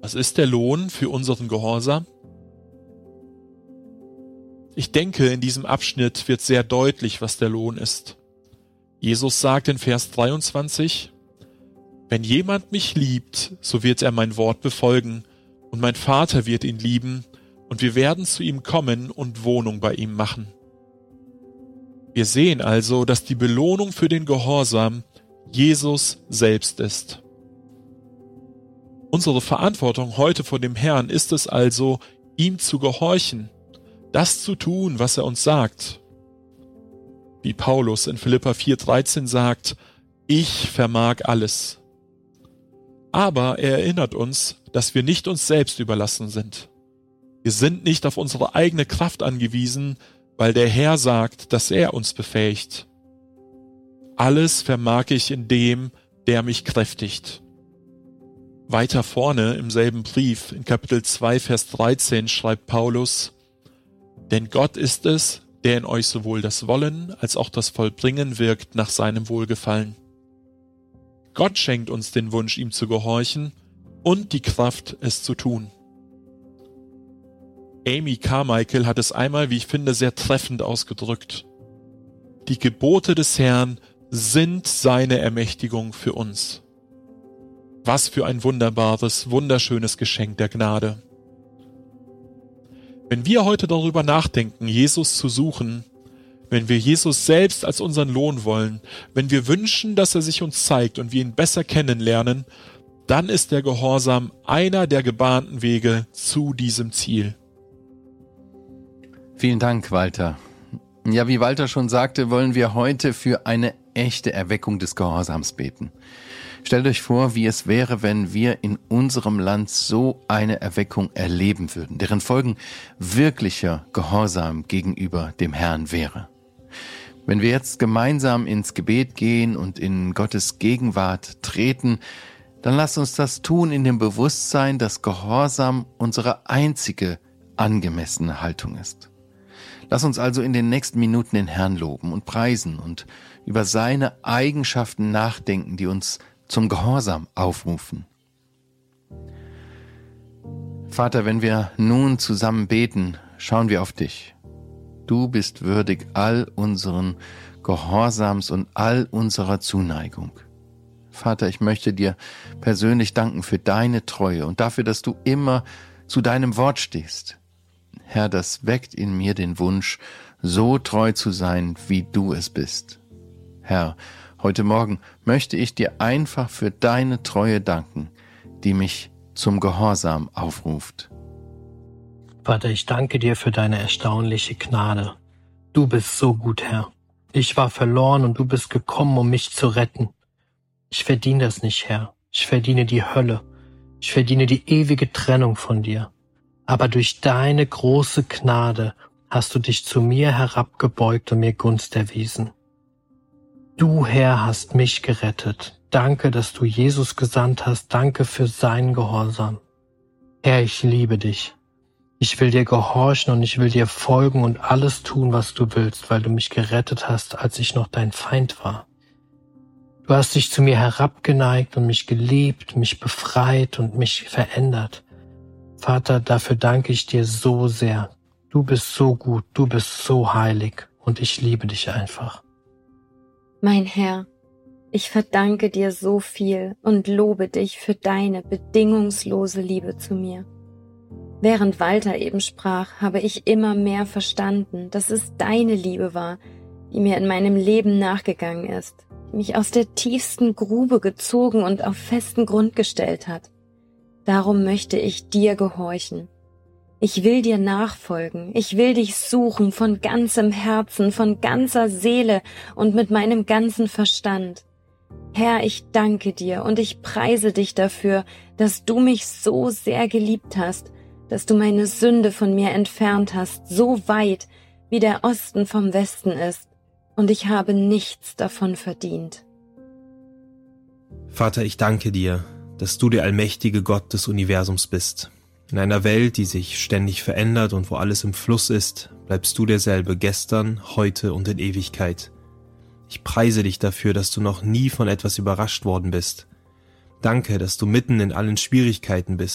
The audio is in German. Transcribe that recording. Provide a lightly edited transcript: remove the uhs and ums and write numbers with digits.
Was ist der Lohn für unseren Gehorsam? Ich denke, in diesem Abschnitt wird sehr deutlich, was der Lohn ist. Jesus sagt in Vers 23, wenn jemand mich liebt, so wird er mein Wort befolgen, und mein Vater wird ihn lieben, und wir werden zu ihm kommen und Wohnung bei ihm machen. Wir sehen also, dass die Belohnung für den Gehorsam Jesus selbst ist. Unsere Verantwortung heute vor dem Herrn ist es also, ihm zu gehorchen, das zu tun, was er uns sagt. Wie Paulus in Philipper 4,13 sagt, ich vermag alles. Aber er erinnert uns, dass wir nicht uns selbst überlassen sind. Wir sind nicht auf unsere eigene Kraft angewiesen, weil der Herr sagt, dass er uns befähigt. Alles vermag ich in dem, der mich kräftigt. Weiter vorne im selben Brief, in Kapitel 2, Vers 13, schreibt Paulus, denn Gott ist es, der in euch sowohl das Wollen als auch das Vollbringen wirkt nach seinem Wohlgefallen. Gott schenkt uns den Wunsch, ihm zu gehorchen und die Kraft, es zu tun. Amy Carmichael hat es einmal, wie ich finde, sehr treffend ausgedrückt. Die Gebote des Herrn sind seine Ermächtigung für uns. Was für ein wunderbares, wunderschönes Geschenk der Gnade. Wenn wir heute darüber nachdenken, Jesus zu suchen, wenn wir Jesus selbst als unseren Lohn wollen, wenn wir wünschen, dass er sich uns zeigt und wir ihn besser kennenlernen, dann ist der Gehorsam einer der gebahnten Wege zu diesem Ziel. Vielen Dank, Walter. Ja, wie Walter schon sagte, wollen wir heute für eine echte Erweckung des Gehorsams beten. Stellt euch vor, wie es wäre, wenn wir in unserem Land so eine Erweckung erleben würden, deren Folgen wirklicher Gehorsam gegenüber dem Herrn wäre. Wenn wir jetzt gemeinsam ins Gebet gehen und in Gottes Gegenwart treten, dann lasst uns das tun in dem Bewusstsein, dass Gehorsam unsere einzige angemessene Haltung ist. Lass uns also in den nächsten Minuten den Herrn loben und preisen und über seine Eigenschaften nachdenken, die uns zum Gehorsam aufrufen. Vater, wenn wir nun zusammen beten, schauen wir auf dich. Du bist würdig all unseren Gehorsams und all unserer Zuneigung. Vater, ich möchte dir persönlich danken für deine Treue und dafür, dass du immer zu deinem Wort stehst. Herr, das weckt in mir den Wunsch, so treu zu sein, wie du es bist. Herr, heute Morgen möchte ich dir einfach für deine Treue danken, die mich zum Gehorsam aufruft. Vater, ich danke dir für deine erstaunliche Gnade. Du bist so gut, Herr. Ich war verloren und du bist gekommen, um mich zu retten. Ich verdiene das nicht, Herr. Ich verdiene die Hölle. Ich verdiene die ewige Trennung von dir. Aber durch deine große Gnade hast du dich zu mir herabgebeugt und mir Gunst erwiesen. Du, Herr, hast mich gerettet. Danke, dass du Jesus gesandt hast. Danke für seinen Gehorsam. Herr, ich liebe dich. Ich will dir gehorchen und ich will dir folgen und alles tun, was du willst, weil du mich gerettet hast, als ich noch dein Feind war. Du hast dich zu mir herabgeneigt und mich geliebt, mich befreit und mich verändert. Vater, dafür danke ich dir so sehr. Du bist so gut, du bist so heilig und ich liebe dich einfach. Mein Herr, ich verdanke dir so viel und lobe dich für deine bedingungslose Liebe zu mir. Während Walter eben sprach, habe ich immer mehr verstanden, dass es deine Liebe war, die mir in meinem Leben nachgegangen ist, die mich aus der tiefsten Grube gezogen und auf festen Grund gestellt hat. Darum möchte ich dir gehorchen. Ich will dir nachfolgen, ich will dich suchen von ganzem Herzen, von ganzer Seele und mit meinem ganzen Verstand. Herr, ich danke dir und ich preise dich dafür, dass du mich so sehr geliebt hast, dass du meine Sünde von mir entfernt hast, so weit, wie der Osten vom Westen ist, und ich habe nichts davon verdient. Vater, ich danke dir, dass du der allmächtige Gott des Universums bist. In einer Welt, die sich ständig verändert und wo alles im Fluss ist, bleibst du derselbe gestern, heute und in Ewigkeit. Ich preise dich dafür, dass du noch nie von etwas überrascht worden bist. Danke, dass du mitten in allen Schwierigkeiten bist